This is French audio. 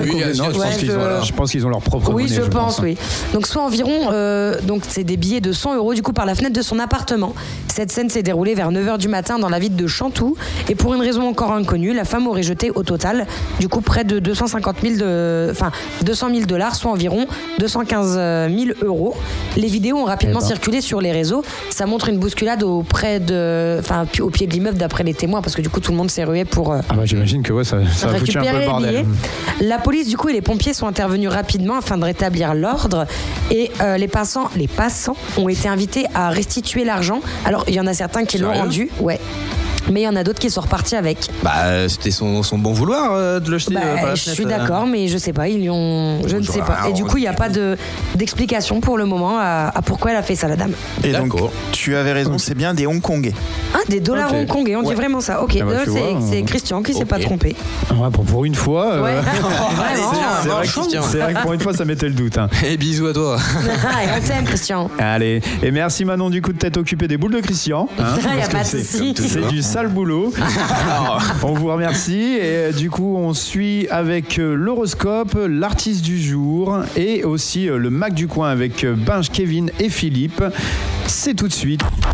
Je pense qu'ils ont leur propre monnaie. Oui, je pense, oui. Donc, soit environ, donc c'est des billets de 100 € du coup par la fenêtre de son appartement. Cette scène s'est déroulée vers 9h du matin dans la ville de Chantou. Et pour une raison encore inconnue, la femme aurait jeté au total, du coup, près de 200 000 $, soit environ 215 000 €. Les vidéos ont rapidement circulé sur les réseaux. Ça montre une bousculade au pied de l'immeuble d'après les témoins, parce que du coup, tout le monde s'est rué pour j'imagine que ça a foutu un peu le bordel. La police, du coup, et les pompiers sont intervenus rapidement afin de rétablir l'ordre. Et les passants ont été invités à restituer l'argent. Alors, il y en a certains qui l'ont rendu. Ouais. Mais il y en a d'autres qui sont repartis avec. C'était son bon vouloir de le jeter par la fenêtre. Je suis d'accord, mais je sais pas, je ne sais pas. Et du coup, il n'y a pas d'explication pour le moment à pourquoi elle a fait ça, la dame. Et donc, tu avais raison, c'est bien des Hongkongais. Ah, des dollars hongkongais, on dit vraiment ça. Ok, c'est Christian qui s'est pas trompé. Ouais, pour une fois. Vraiment. C'est vrai que pour une fois, ça mettait le doute. Et bisous à toi. On t'aime, Christian. Allez, et merci Manon du coup de t'être occupé des boules de Christian. Il n'y a pas de souci. C'est du sale boulot. On vous remercie et du coup on suit avec l'horoscope, l'artiste du jour et aussi le Mac du coin avec Binge, Kevin et Philippe. C'est tout de suite.